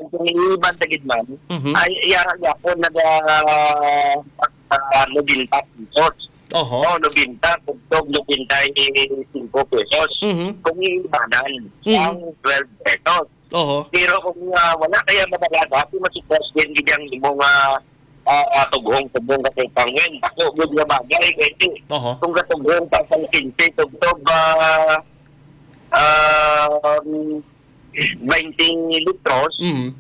kung iiban sa gitman, ay iyara po nag-90 pesos. Oho. O, 90, tugtog, 95 pesos. Kung iibanan, ang 12 pesos. Oho. Pero kung wala kaya madalaga, kung masipos din ganyang imong tugong kasi pangwin. Ako, good na bagay. Kasi kung katugong pa sa 15, tugtog 20 litros,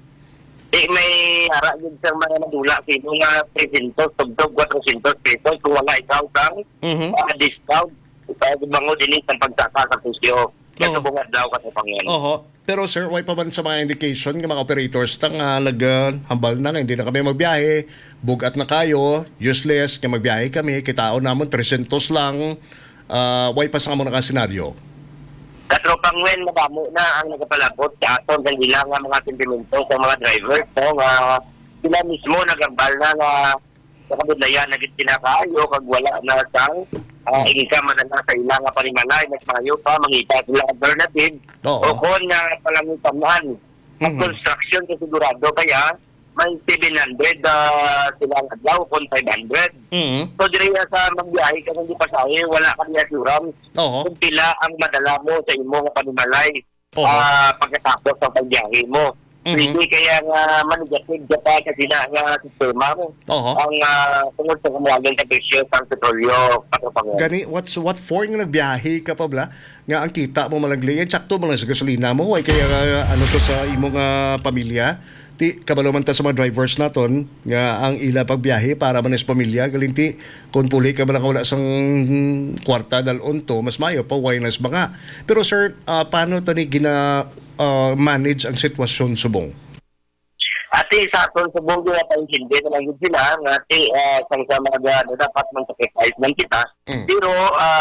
may hara yun sa mga nadula sino nga 300, tugtog 400 pesos. Kung wala ikaw kang discount, ikaw bango din ang pagsaka sa pusyo. Ito bungad daw kasi pangyan. Pero sir, why pa man sa mga indication ng mga operators tang naghambal na nga, hindi na kami magbiyahe, bugat na kayo, useless, nga magbiyahe kami, kitaon namon 300 lang, why pa sa mga senaryo? Katropang wen, madamo na ang nagpalabot sa aton ng ilang mga sentimento sa mga drivers. So, sila mismo nagambal na sa kabudlayan na kinakayo, kag wala na sang ingika man na sa ilang panimalay, mas mayo pa, mangita sila alternative. O kung palangitan ang construction kasi sigurado kaya, may 700 silang adlaw, kung 500. So, diriya sa magbiyahe ka hindi pasahe, wala kang assurance kung pila ang madala mo sa imong panimalay pagkatapos ng pagbiyahe mo. Hindi kaya nga manigatig ka pa kasi na nga sistema mo. Ang tungod sa kamawagan sa presyo sa petrolyo. Gani, what for nga nagbiyahe ka pa bla? Nga ang kita mo malagli, tsakto mo lang sa gasolina mo, ay kaya ano to sa imong pamilya? Ti kabaloman ta sa mga drivers naton nga ang ila pagbiyahe para manes pamilya galinti kung puli ka man wala sang kwarta dalon to mas mayo pa wireless mga. Pero sir, paano tani gina manage ang sitwasyon subong? Ati sa aton subong nga paintindi na lang sila nga sang sa mga dapat man sacrifice man kita. Pero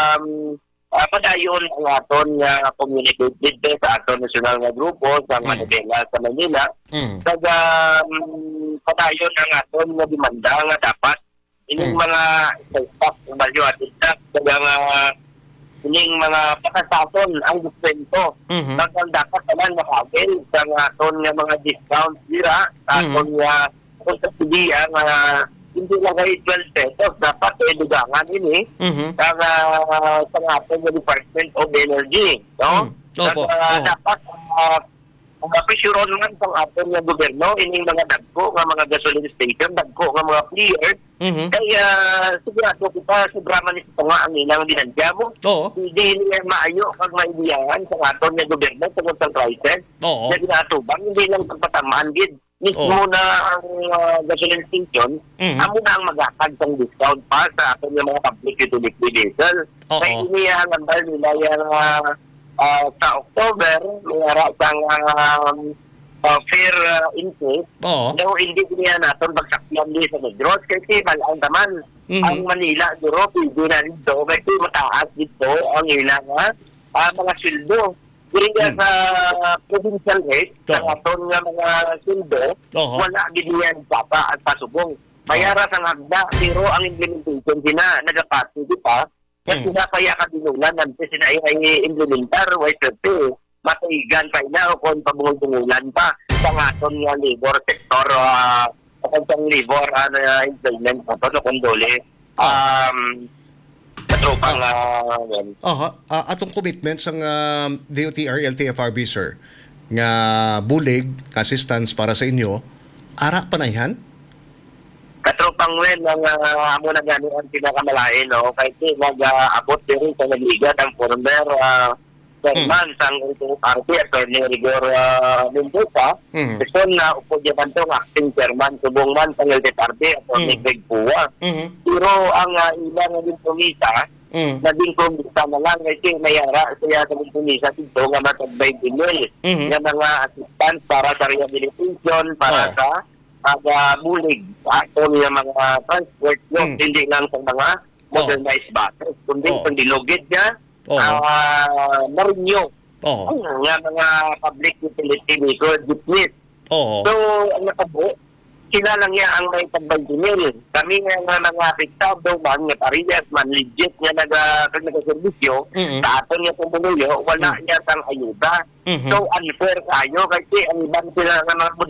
padayon ang aton nga communicate dito sa aton national nga grupo sa Manila sa Manila. Kaga padayon ang aton nga demanda nga dapat ining mga staff value added tax kaga nga ining mga pakasason ang diskwento. Dapat naman makagel sa aton nga mga discount dira sa aton nga subsidy nga hindi lang ay 12 pesos, dapat edugangan ini sa ating Department of Energy. No? Dapat pressure naman sa ating gobyerno, ini mga dagko, mga gasoline station, dagko, mga players. Kaya sigurado kita, sobraman ito nga ang ilang dinadya mo. Hindi niya maayo pag maibiyahan sa ating gobyerno tungkol sa prices na ginatubang, hindi lang pagpatamaan din. Mismo na ang gasoline station, amo na ang mag-akad ng discount pa sa ating mga public utility diesel. Kaya iniya ang andal nila yung sa October, may harapang fair increase. Daw hindi niya natin pagsakyan din sa Negros kasi malang naman ang Manila, Europe, hindi na dito kasi mataas dito ang ilang mga sildo. Kaya sa provincial rate, sa aton nga mga sildo, wala giniyan papa at pasubong. Mayara sa hagda, pero ang implementation sina nagapati, di ba? Kasi sina kaya kabinulan, nanti sina ay implementar, why 30, matigan pa na o kung pabungulan pa sa aton nga labor sector, sa labor employment, o kondole, katropang yan. Atong commitment sa DOTR, LTFRB, sir, nga bulig, assistance para sa inyo, ara pa na yan? Katropang wen, amo na gano'n ang pinakamalain, no? Kasi mag-abot din sa naligat ang former chairman sang LTFRB, Atty. Rigor Mendoza. Gusto na upo dyan itong acting chairman, subong man sang LTFRB, Atty. Greg Pua. Pero ang ilang naging pumisa, naging pumisa na lang kasi mayara siya naging pumisa dito nga matagbay dinil nga mga assistance para sa rehabilitation, para sa bulig sa aton nga mga transport, hindi lang sa mga modernized buses, kundi pandilogid niya marinyo nga mga public utility vehicle jeepneys. So, ang nakabo, sila lang niya ang may pagbagdinil. Kami nga mga apektado man, nga parehas man, legit nga nag-servisyo, sa aton nga pumunuyo, wala niya sang ayuda. So, unfair kayo kasi ang ibang sila nga mga modernized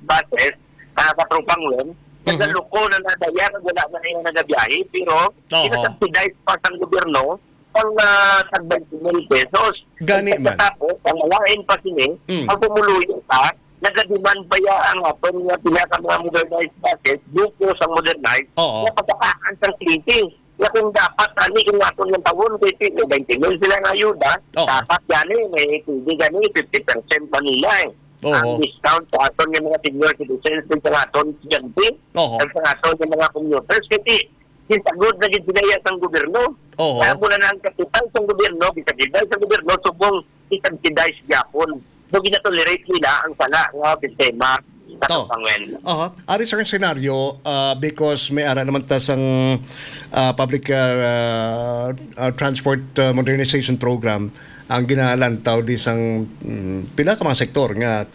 buses, katrupang yun, nagaluko na nadaya, wala na yung nagabiyahe, pero sinasubsidize pa sa gobyerno ang tag 20,000 pesos. Gani man. Tapos, ang alain pa sini, ang pumuluyo pa, nagadiman pa ya ang aton nga pinaka mga modernized buses, buko sa modernized, na pagkakaan sa city. Na kung dapat, yung aton ng tawon, 20,000 sila ng ayuda, dapat gani, may hindi gani, 50% pa nila ang discount sa aton ng mga senior citizens, sa aton estudyante, sa aton ng mga commuters, kasi sinagod na ginsinaya sa gobyerno. Kaya mula na ang kapital sa gobyerno, bisagidal sa gobyerno, subong isagsidize Japon. So, ginatolerate nila ang sala ng sistema sa pangwen. Ari sa senaryo, because may ara naman tas ang public transport modernization program ang ginalantaw di sang pila ka mga sektor nga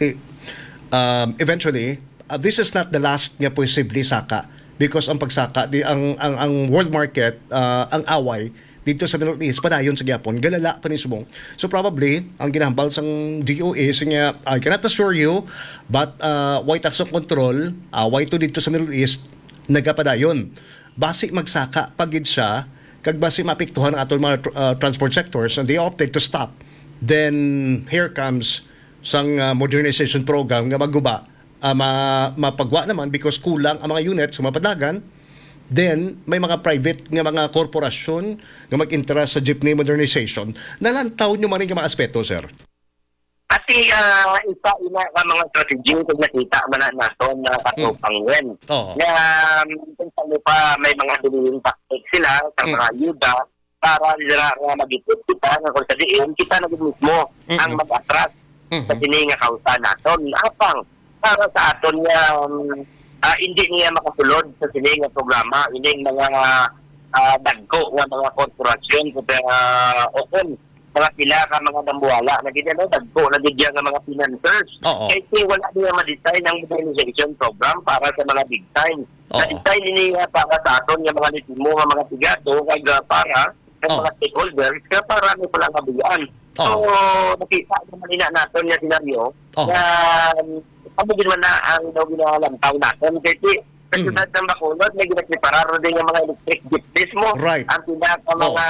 eventually this is not the last nga posible saka because ang pagsaka ang world market ang away dito sa Middle East padayon sa Japon galala pa ni subong. So probably ang ginahambal sang DOA nga I cannot assure you but why tax control why to dito sa Middle East nagapadayon basi magsaka pagid siya kag basi mapiktuhan ang atong mga transport sectors and they opted to stop. Then here comes sang modernization program nga maguba mapagwa naman because kulang ang mga units sa mapadagan. Then, may mga private nga mga korporasyon nga mag-interest sa jeepney modernization. Nalantaw nyo man rin mga aspeto, sir? Kasi isa ka mga strategy kung nakita man nato na katupangwen. Na kung saan pa may mga diling tactics sila sa mga ayuda para nila mag-ikot kita nga kung sa diin, kita na mismo ang mag-attract sa sininga kausa naton. Apang, para sa aton nga hindi niya makasulod sa sining nga programa, ining mga dagko nga mga korporasyon okon mga pila ka mga dambuhala na ganyan dagko na ganyan nga mga financiers. Kasi wala niya ma-design ang modernization program para sa mga big time. Na-design niya para sa aton nga mga litimo nga mga tigado kag para sa mga stakeholders kaya para may palang kabiyaan. So, nakita naman nila natin nga senaryo na pabugin man na ang daw ginalantaw natin. Kasi sa syudad ng Bacolod, may ginagnipararo din yung mga electric jeep mismo. Ang pinaka mga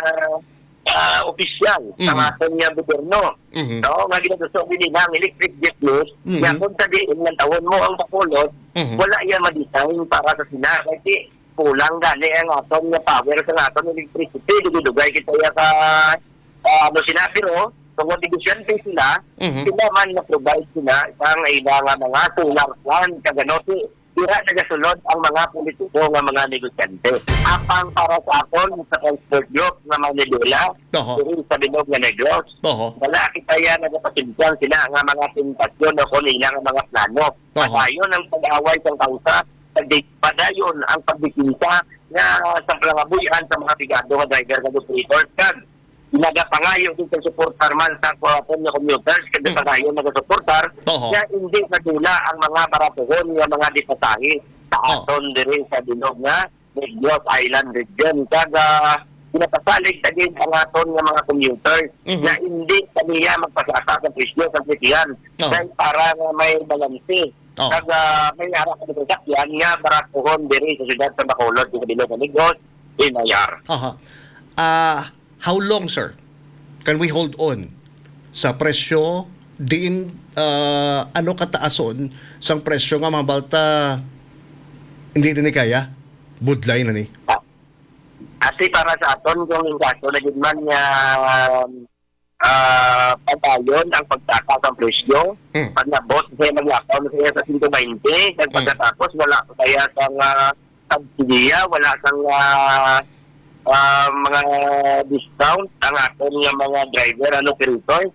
opisyal sa ating nga gobyerno. So, nga ginagusogin din ang electric jeep news, nga kung sa diin ng tawon mo ang Bacolod, wala yan ma-design para sa sina. Kasi kulang gani ang aton nga power sa aton electricity. Dugay kita ya ka sinabi kung negosyante sila, sila man na-provide sila isang ilang mga solar plant, kaganote, tira nagasulod ang mga politiko ng mga negosyante. Apang para sa aton, sa transport group na Manila, sa Binog na Negros, wala kita yan nagpasintiyan sila ang mga tentasyon o kung ilang mga plano. Padayon ang pag-away sa kausa, padayon ang pagbikinsa na sa plangabuyan sa mga pigado ng driver ng operators kag nagapangayo din sa supportar man sa aton nga commuters kada pangayo nagasuportar na hindi nadula ang mga baratuhon nga mga dipasahi sa aton diri sa Binog nga Negros Island region kaga pinapasalig ta din ang aton nga mga commuters na hindi kaniya magpasaka sa presyo sa sitihan kay para nga may balanse kaga may harap na sasakyan nga baratuhon diri sa syudad sa Bacolod sa Binog nga Negros inayar. How long, sir, can we hold on sa presyo diin ano kataason sang presyo nga mga balta hindi din kaya budlay na ni? Kasi para sa aton kung yung kaso na din man nga patayon ang pagtaka sa presyo pag nabot siya maglakaw na siya sa 120 kag pagkatapos wala kaya sang subsidiya, wala sang mga discount ang aton nga mga driver operator.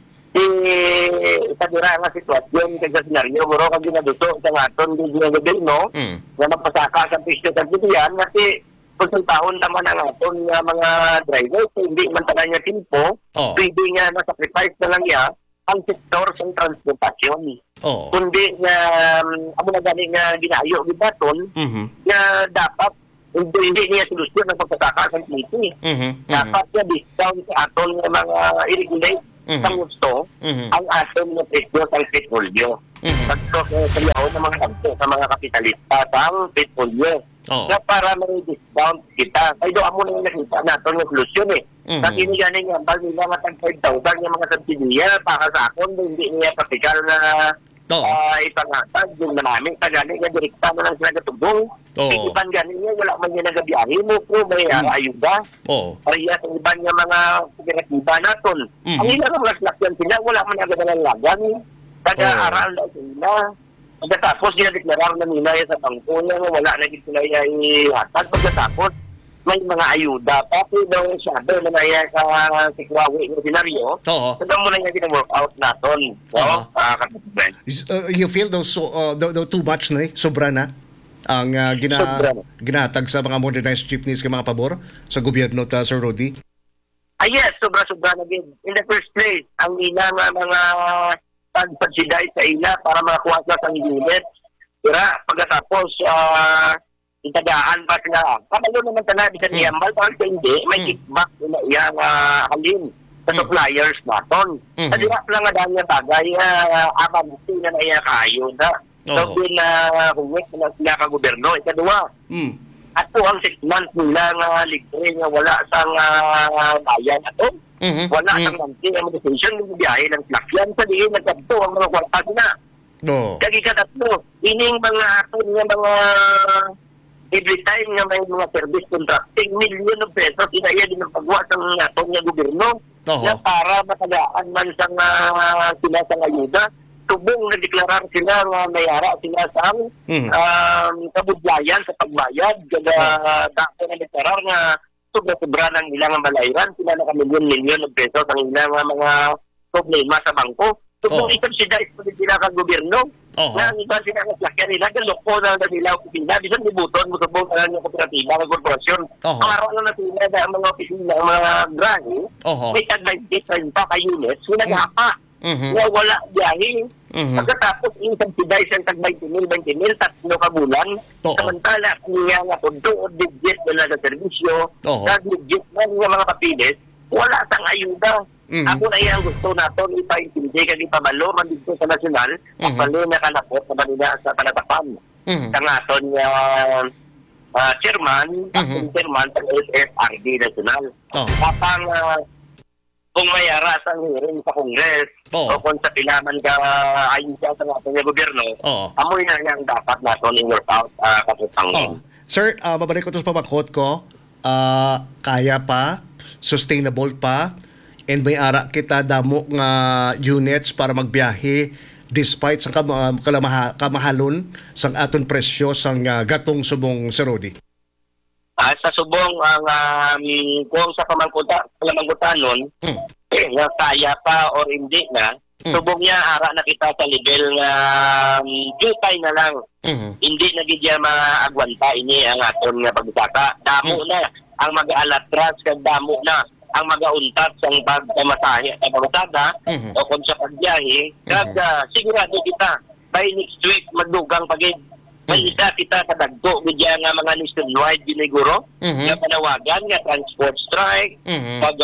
Isa dira nga sitwasyon kag sa senaryo muro kag ginaduso sa aton nga gobyerno nga magpasaka sa presyo sa sitihan kasi kung taon naman ang aton nga mga driver hindi man tanan niya timpo pwede nga na-sacrifice na lang niya ang sektor sa transportasyon. Kundi nga amo na gani nga ginayo gibaton nga dapat hindi niya solusyon ng pagpasaka sa city. Dapat niya discount sa aton ng mga i-regulate sa gusto ang aton ng presyo sa petrolyo. Pagko sa yaon, mga kampo sa mga kapitalista sa petrolyo. Oo. Na para may discount kita. Ay doon mo na yung nakita natin ng solusyon eh. Sa kiniganin nga, bal nila nga tag 5,000 yung mga subsidiya para sa akon, hindi niya patikal na ipangatag yung namin. Tagani nga direkta na lang sila katugong. Iban ganin niya, wala man niya nagabiyahe mo po, may ayuda. Kaya sa iban niya mga kooperatiba natin. Ang ilang mga lakyan sila, wala man nagadalang lagan. Taga-aral na sila. Pagkatapos, dinadeklarar na nila sa bangko na wala na sila ihatag. Pagkatapos, may mga ayuda. Kasi daw sabi na naya ka sikwawi ng senaryo, sabi mo na yung gina-work out natin. So, you feel though too much na sobra na ang ginatag sa mga modernized jeepneys ng mga pabor sa gobyerno ta Sir Rudy? Yes, sobra-sobra na din. In the first place, ang ina mga pag-subsidize sa ila para makakuha sa sang unit. Pero pagkatapos, itagaan pa sila. Kapalo naman na bisan iyambal, parang hindi, may kickback nila iyang halin sa suppliers natin. Sa dirap lang nga dahil yung bagay, abanti na iya kayo na. So, din huwit na sila ka gobyerno. Ikadua, at po ang 6 months nila nga libre nga wala sang bayan ato. Wala sang monthly amortization ng biyahe ng sakyan. Sa diin, nagkabto ang mga kwarta na. Kagi katatlo, ining mga aton nga mga every time nga may mga service contracting, million of pesos, inaya din ang pagwa sa atong nga gobyerno na para matagaan man sang sila sa ayuda. Tubong na-deklarar sila nga mayara sila sa kabudlayan sa pagbayad. Kada dako na deklarar nga sobra-sobra ng ilang malayran. Sila naka-milyon-milyon ng pesos ang ilang mga problema sa bangko. Tubong i-subsidize pa din sila kang gobyerno. Na iba sila nga sakyan nila, galoko na nila opisina. Bisan libuton, musubong na lang yung kooperatiba ng korporasyon. Araw na sila na mga opisina, mga grahe, may tag-90 pa ka units, sinagapa. Na wala biyahe. Pagkatapos, i-subsidize ang tag-20,000, 20,000, 3 ka bulan. Samantala, niya nga po doon, digit na sa servisyo, digit na mga kapilis, wala sang ayuda. Ako na yan gusto nato ipaintindi kag ipamalo man dito sa nasyonal, pagpalo na kalapot sa Manila sa palatapan. Sa aton chairman, acting chairman sa SFRD national. Kapang kung may aras ang hearing sa Congress o kung sa pilaman ka ayon siya sa ating gobyerno, amoy na niyang dapat natin i-work out kaputang. Sir, babalik ko ito sa pabakot ko. Kaya pa, sustainable pa, and may ara kita damo nga units para magbiyahe despite sa kamahalon sang aton presyo sang gatong subong Sir Rudy. Sa subong ang kung sa pamangkutanon nga kaya pa o hindi na subong niya ara na kita sa level nga jutay na lang hindi na gidya maagwanta ini ang aton nga pagsaka damo na ang mag-alatras kag damo na ang mag-auntat sang pagpamasahe sa pamatada o kung sa pagbiyahe kag sigurado kita by next week magdugang pagid. May isa kita kadagko bigyan nga mga nationwide giniguro nga panawagan nga transport strike pag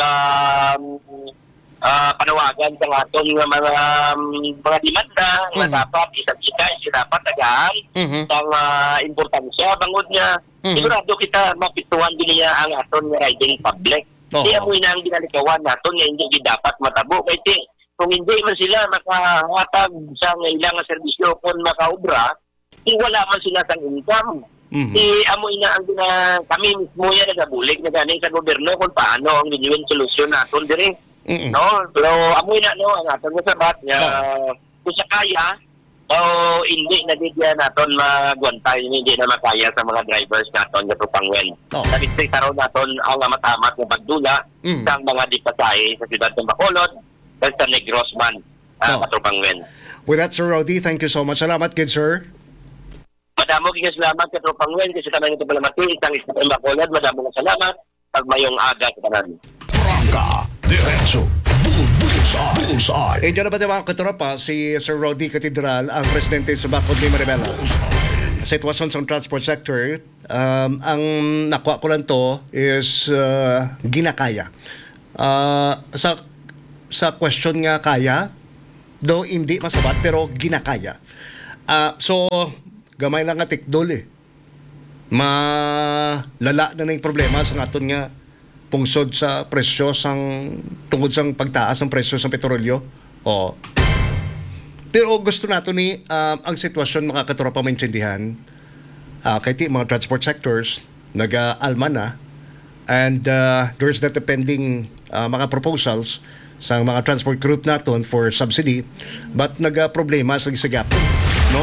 panawagan sa aton nga mga demanda nga dapat isang dapat tagaan ang importansya bangod niya sigurado kita mapituan din niya ang aton nga riding public. Di amoy na ang ginalikawan naton nga hindi dapat matabo kay kung hindi man sila makahatag sa ilang serbisyo kung makaobra wala man sila sang income. Amoy na ang kami mismo yan nagabulig na ganing sa gobyerno kung paano ang genuine solusyon natin dire. No? Pero amoy na ang aton nga sabat nga kung sa kaya o hindi na bigyan natin magwantay hindi na makaya sa mga drivers natin sa Tupangwen. Sa district araw natin ang matamat ng pagdula sa mga dipatay sa siyudad ng Bacolod at sa Negros man Tupangwen. With that, Sir Rudy, thank you so much. Salamat, kid sir. Madamo kong salamat sa Tropangwen kasi kami nito pala mati isang isang Bacolod. Madamo ng salamat pag mayong aga sa kanan. Prangka, diretso, bullseye. Diyan na ba mga katropa, si Sir Rudy Catedral, ang presidente sa Bacod ni Maribela. Sa sitwasyon sa transport sector, ang nakuha ko lang to is ginakaya. Sa question nga kaya, though hindi masabat, pero ginakaya. So, gamay lang nga tikdol eh. Malala na yung problema sa aton nga pungsod sa presyo tungod sa pagtaas ng presyo sa petrolyo. O. Pero gusto nato ni ang sitwasyon mga katropa maintindihan kay ti mga transport sectors nag-alma na and there's that pending mga proposals sa mga transport group naton for subsidy but nag-problema sa gisagap no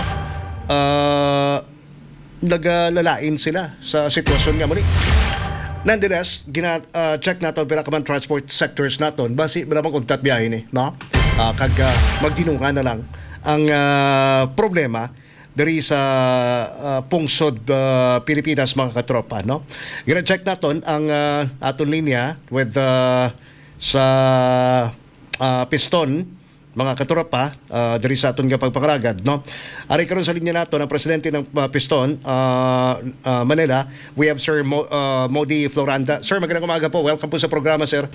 naglalain sila sa sitwasyon nga muli. Nonetheless, check nato pero kaman transport sectors naton basi bilang kontat biyahe ni no magdinungan na lang ang problema diri sa pungsod Pilipinas mga katropa no. Gina-check naton ang aton linya with sa piston mga katropa diri sa aton nga pagpangaragad no. Ari karon sa linya nato ang presidente ng piston Manila. We have Sir Modi Floranda. Sir, magandang umaga po. Welcome po sa programa, sir.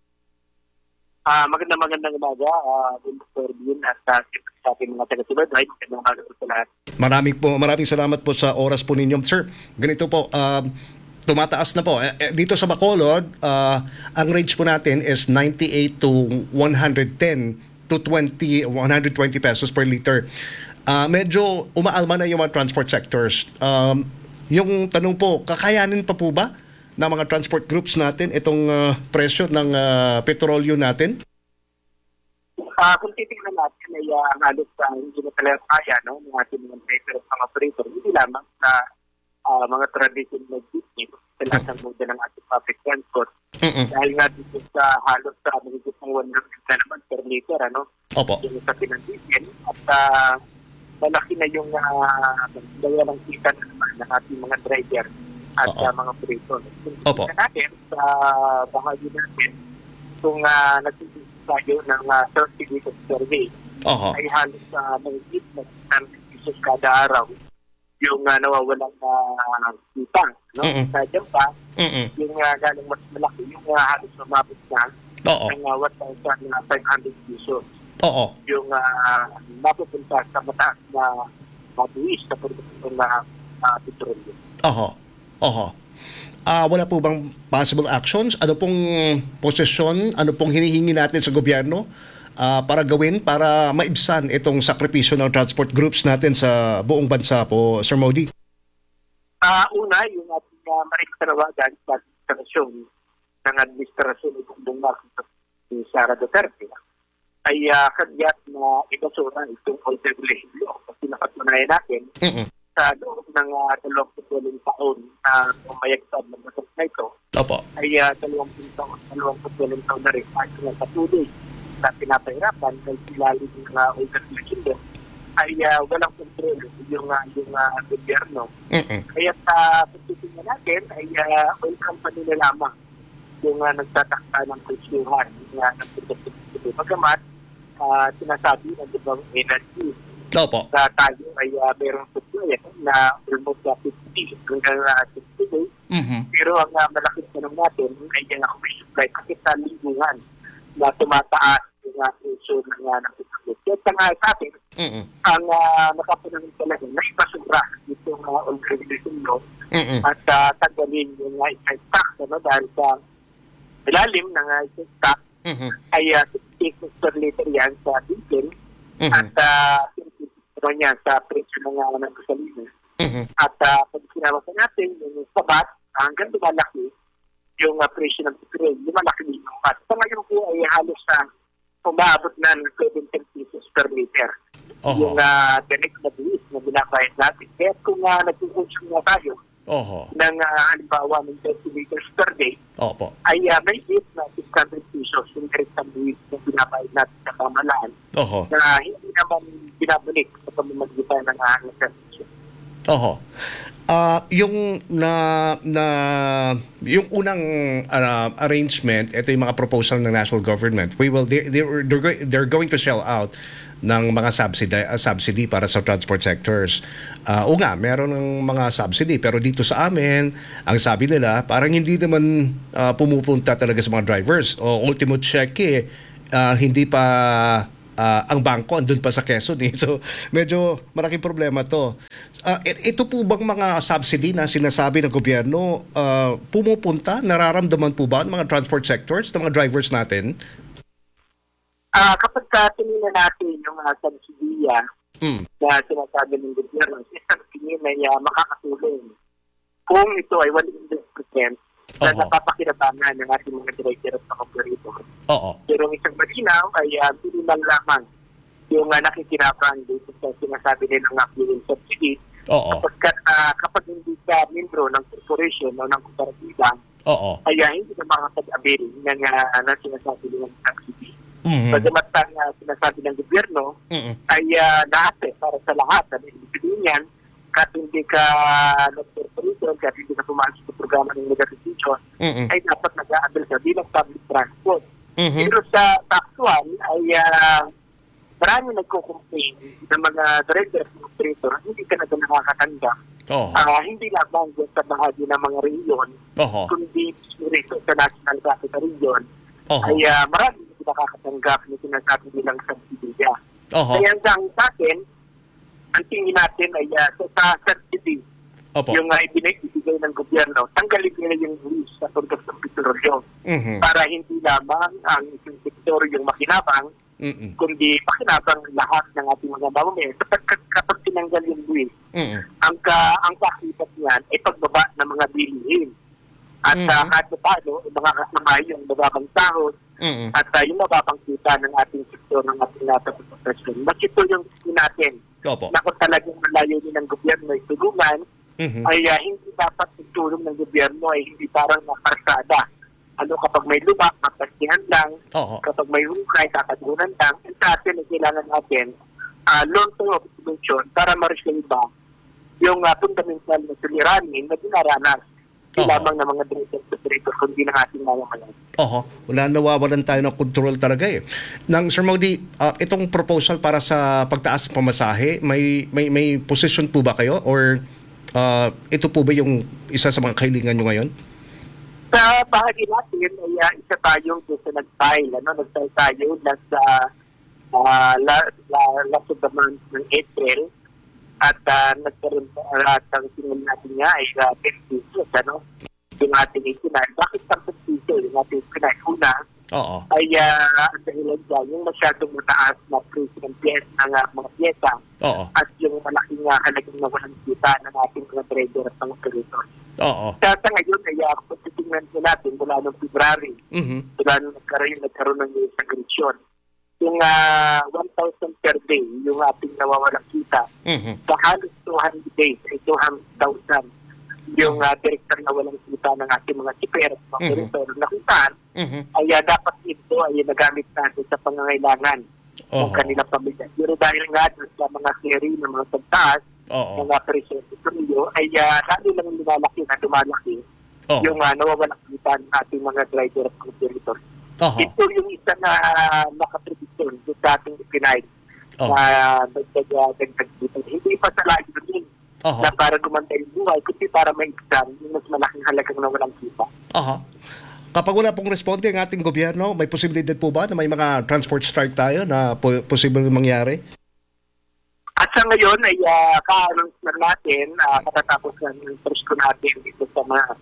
Magandang umaga, Dr. Bin at sa ating mga taga-subaybay. Magandang umaga po sa lahat. Maraming salamat po sa oras po ninyo. Sir, ganito po, tumataas na po. Dito sa Bacolod, ang range po natin is 98 to 110 to 120 pesos per liter. Medyo umaalma na yung mga transport sectors. Yung tanong po, kakayanin pa po ba ng mga transport groups natin itong presyo ng petrolyo natin? Kung titignan natin ay halos hindi na talaga kaya no, ng ating mga driver at mga operator, hindi lamang sa mga traditional business sa lahat ng mundo ng ating public transport. Dahil nga dito sa halos sa mahigit ng 100 na naman per liter, ano? Opo. Yung sa pinandisin at malaki na yung daya ng kita naman ng ating mga driver at mga operator. Kung natin sa bahagi natin, kung nagsisimula tayo ng 30 weeks survey, ay halos mahigit na 10 pesos kada araw yung nawawalang kita. No? Sadya pa, yung galing mas malaki, yung halos mamabot na ng 1,500 pesos. Yung mapupunta sa mataas na mabuwis sa produksyon na petrolyo. Wala po bang possible actions? Ano pong posisyon? Ano pong hinihingi natin sa gobyerno para gawin para maibsan itong sakripisyo ng transport groups natin sa buong bansa po, Sir Modi? Una, yung ating maring tarawagan sa administrasyon ng administrasyon ng ni Sara Duterte ay kagyat na ibasura itong alternative law. Kasi nakatunayan natin sa loob ng 28 taon na umayagtad ng batas na ito, ay 28 taon na rin at sa patuloy na pinapahirapan dahil silalim ng organization din ay walang kontrol yung gobyerno. Kaya sa pagtitingnan natin ay oil company na lamang yung nagtatakta ng presyuhan ng produksyon. Bagamat sinasabi ng ibang energy na tayo ay mayroong supply na almost 50 hanggang 60 days. Pero ang malaking tanong natin ay yung may supply kasi sa lingguhan na tumataas yung presyo ng petrolyo. Kaya nga sa atin, ang nakapanangin talaga na ipasubra itong oil regulation law at tanggalin yung excise tax dahil sa ilalim ng excise tax ay 60 pesos per liter yan sa diesel at niya sa presyo ng gasolina. At pag sinama pa natin yung sabat, hanggang lumalaki yung presyo ng petrol, lumalaki din yung VAT. Sa ngayon po ay halos umaabot na ng 17 pesos per liter. Yung direct na buwis na binabayad natin. Kaya kung nag-consume na tayo ng halimbawa ng 30 liters per day, ay may hit na 600 pesos yung direct na buwis na binabayad natin sa pamalaan na hindi naman binabalik sa pamamagitan ng servisyo. Yung yung unang arrangement, ito yung mga proposal ng national government. They're going to shell out ng mga subsidy para sa transport sectors. O nga, meron ng mga subsidy pero dito sa amin, ang sabi nila, parang hindi naman pumupunta talaga sa mga drivers. O ultimo check hindi pa ang bangko andun pa sa Quezon eh. So medyo malaking problema to. Ito po bang mga subsidy na sinasabi ng gobyerno pumupunta, nararamdaman po ba ng mga transport sectors, ng mga drivers natin? Kapag tinignan natin yung subsidiya na sinasabi ng gobyerno, isang tingin ay makakatulong kung ito ay 100% na napapakinabangan ng ating mga driver at mga operator. Pero ang isang malinaw ay minimal lamang yung nakikinabang dito sa sinasabi nilang fuel subsidy. Kapag hindi ka membro ng corporation o ng kooperatiba, ay hindi na makakapag-avail ng sinasabi nilang subsidy. Bagamat ang sinasabi ng gobyerno ay lahat para sa lahat. Ibig sabihin yan, kahit hindi ka nag-corporation, kahit hindi ka pumasok sa programa ng legislation, ay dapat nag-a-avail ka bilang public transport. Pero sa actual ay marami nagko-complain ng mga driver at operator hindi ka na nakakatanggap. Hindi lamang sa bahagi ng mga rehiyon, kundi rito sa National Capital Region, ay marami nakakatanggap na sinasabi nilang subsidiya. Kaya hanggang sa akin, ang tingin natin ay sa subsidy, yung ibinibigay ng gobyerno, tanggalin nila yung rules sa pagkas ng petrolyo para hindi lamang ang isang sektor yung makinabang, kundi makinabang lahat ng ating mga mamamayan. Sapagkat kapag tinanggal yung rules, ang kakibat niyan ay pagbaba ng mga bilihin. At kahit paano, mga kasama yung mababang sahod at yung mababang kita ng ating sektor ng ating natapos-profession. Mas ito yung natin na kung talagang malayo din ng gobyerno ay tulungan, ay hindi dapat itulong ng gobyerno ay hindi parang nakarsada. Kapag may lubak, mapasihan lang. Kapag may hukay, tatagunan lang. And sa atin, kailangan natin long-term observation para ma-resolve yung fundamental na suliranin na dinaranas lamang ng mga director kundi ng ating mamamayan. Wala, nawawalan tayo ng control talaga eh. Sir Maudi, itong proposal para sa pagtaas ng pamasahe, may position po ba kayo? Or ito po ba yung isa sa mga kahilingan nyo ngayon? Sa bahagi natin, ay isa tayong nag-file. Nag-file tayo last of the month ng April. At nagkaroon at ang tingin natin nga ay 10 pesos, yung ating itinay. Bakit 10 pesos yung ating itinay? Una, ay ang dahilan dyan, yung masyadong mataas na presyo ng mga piyesa at yung malaking halagang nawalan kita ng ating mga trader at mga operator. Sa ngayon ay kung titingnan natin mula noong February, mula nung nagkaroon ng sagresyon, yung 1,000 per day, yung ating nawawalang kita, sa halos 200 days, ay 200,000 yung direktor na walang kita ng ating mga siper at mga operator na kitaan, ay dapat ito ay nagamit natin sa pangangailangan ng kanilang pamilya. Pero dahil nga sa mga seri ng mga pagtaas, mga presyo sa tuloy, ay lalo lang lumalaki na lumalaki yung nawawalang kita ng ating mga driver at operator. Ito yung isa na nakatribisyon sa ating ipinay na dagdag dito. Hindi pa sa layo din na para gumantay yung buhay, kundi para may exam yung mas malaking halagang na walang kita. Kapag wala pong responde ang ating gobyerno, may posibilidad po ba na may mga transport strike tayo na posible mangyari? At sa ngayon ay ka-announce na natin, katatapos ng presko natin dito sa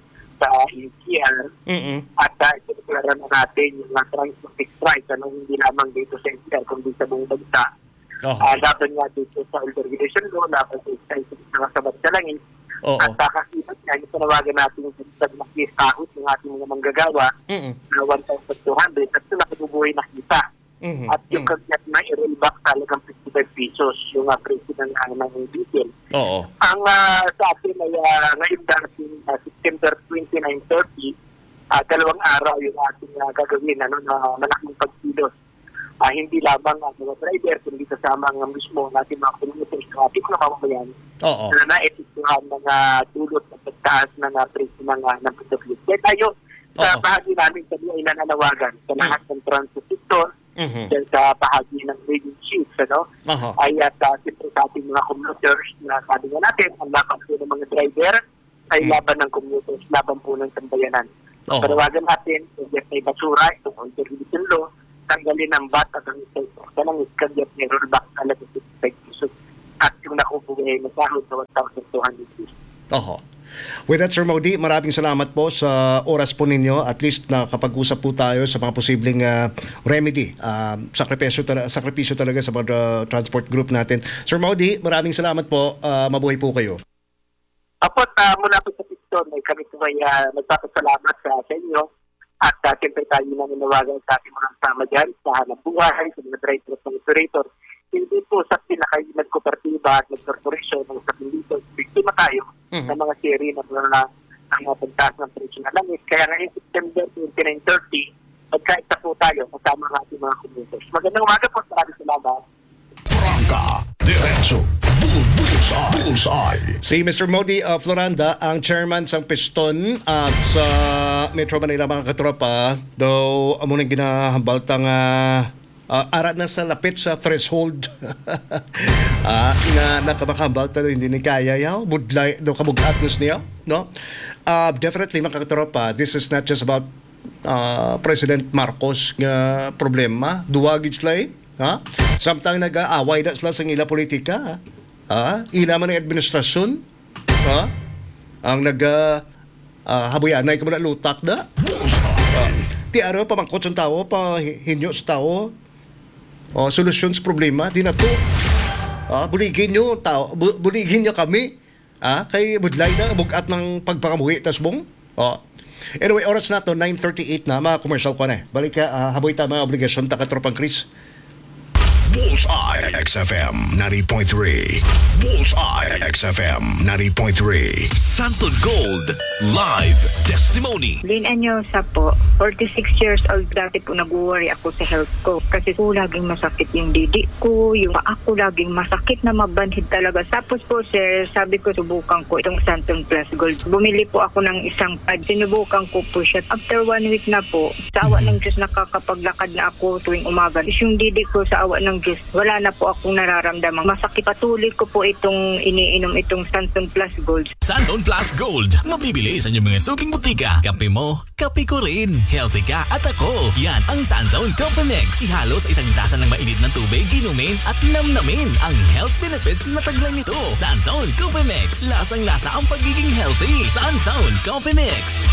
NCR at itinuklara na natin yung transport strike hindi lamang dito sa NCR kundi sa buong bansa. Laban nga dito sa Oil Regulation Law, laban sa mga sabat sa langit at kakakibat nga yung panawagan natin sa nakisahot ng ating mga manggagawa na 1,200 at sila kabubuhay na kita. At yung kagyat na i-rollback talagang 55 pesos yung presyo ng diesel. Ang sa atin ay ngayon dating September 29-30, 2 araw yung ating gagawin na malaking pagkilos. Hindi lamang ang mga driver, kundi kasama ang mismo ng ating mga community ng ating mga mamamayan na naepektuhan ng dulot ng pagtaas ng presyo ng petrolyo. Kaya tayo sa bahagi namin sabi ay nananawagan sa lahat ng transport sector, sa bahagi ng radio chiefs, ay siyempre sa ating mga commuters na sabi nga natin, ang laban po ng mga driver ay laban ng commuters, laban po ng sambayanan. Panawagan natin, kung may basura, itong Oil Regulation Law, tanggalin ang VAT at ang ng iskadyat ni rollback talaga sa 55 pesos at yung nakubuhay na sahod sa 1,200 pesos. Oho. With that, Sir Maudi, maraming salamat po sa oras po ninyo. At least nakapag-usap po tayo sa mga posibleng remedy, sakripisyo talaga sa mga transport group natin. Sir Maudi, maraming salamat po. Mabuhay po kayo. Apot, mula po sa Piston, ay kami po ay nagpapasalamat sa inyo at siyempre tayo na nanawagan sa ating mga kasama dyan sa hanap buhay, sa mga drivers ng operator. Hindi po sa pinaka-nagkooperatiba at nag-corporation ng sa dito, biktima tayo sa mga serie ng mga pagtaas ng presyo ng langis. Kaya ngayon September 29-30, magkaisa po tayo kasama ng ating mga commuters. Magandang umaga po, maraming salamat. Prangka, Diretso, Bullseye. Si Mr. Modi Floranda, ang chairman sa Piston sa Metro Manila, mga katropa, daw amo nang ginahambaltang arat na sa lapit sa threshold na nakamakambal talo hindi ni kaya yaw budlay do kabugatnos niya, no? Definitely, mga katropa, this is not just about President Marcos nga problema, duwagid sila ha? Samtang nag-aaway na sila sa ila politika, ila man ang administrasyon, ang habuyanay ka mo na lutak na. Ti araw pamangkot sa tao, pa hinyo sa tao, solusyon sa problema, di na to. Buligin nyo tao, buligin nyo kami. Kay budlay na, bugat ng pagpakamuhi, tasbong. Anyway, oras na to, 9:38 na, mga commercial ko na. Balik ka, haboy ta mga obligasyon, takatropang Chris. Bullseye XFM 90.3. Bullseye XFM 90.3. Santon Gold Live Testimony. Lynn Anyosa po, 46 years old. Dati po nag-worry ako sa health ko kasi po laging masakit yung didi ko, yung paa ko laging masakit na mabanhid talaga. Tapos po sir, sabi ko subukan ko itong Santon Plus Gold. Bumili po ako ng isang pad. Sinubukan ko po siya. After 1 week na po, sa awa ng Diyos nakakapaglakad na ako tuwing umaga. Yung didi ko sa awa ng Diyos, wala na po akong nararamdaman. Masakit. Patuloy ko po itong iniinom itong Santon Plus Gold. Santon Plus Gold. Mabibili sa inyong mga suking butika. Kape mo, kape ko rin. Healthy ka at ako. Yan ang Santon Coffee Mix. Ihalo sa isang tasa ng mainit na tubig, inumin at namnamin ang health benefits na taglay nito. Santon Coffee Mix. Lasang-lasa ang pagiging healthy. Santon Coffee Mix.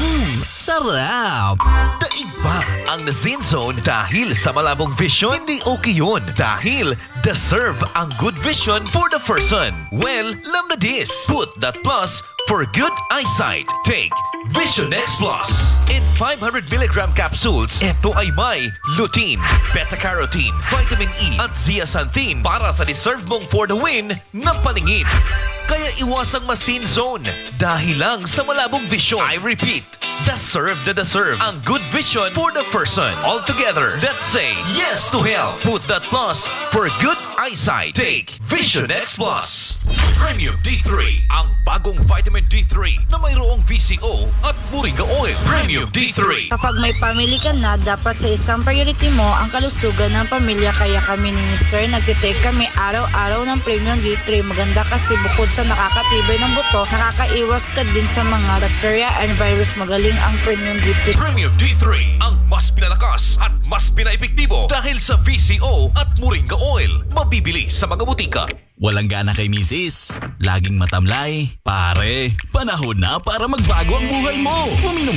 Sarap! Daig ba ang Nazin Zone dahil sa malabong vision? Hindi okay yun dahil deserve ang good vision for the person. Well, love na this. Put that plus for good eyesight. Take Vision X Plus. In 500 mg capsules, ito ay may lutein, beta-carotene, vitamin E at zeaxanthin para sa deserve mong for the win na paningin. Kaya iwasang masin zone dahil lang sa malabong vision. I repeat, deserve ang good vision for the person. All together, let's say yes to health. Put that plus for good eyesight. Take Vision X Plus. Premium D3, ang bagong vitamin D3 na mayroong VCO at moringa oil. Premium D3. Kapag may family ka na, dapat sa isang priority mo ang kalusugan ng pamilya. Kaya kami ni Mr. nagtitake kami araw-araw ng Premium D3. Maganda kasi bukod sa nakakatibay ng buto, nakakaiwas ka din sa mga bacteria and virus. Magaling ang Premium D3. Premium D3, ang mas pinalakas at mas pinaepektibo dahil sa VCO at moringa oil. Mabibili sa mga butika. Walang gana kay misis, laging matamlay. Pare, panahon na para magbago ang buhay mo. Uminom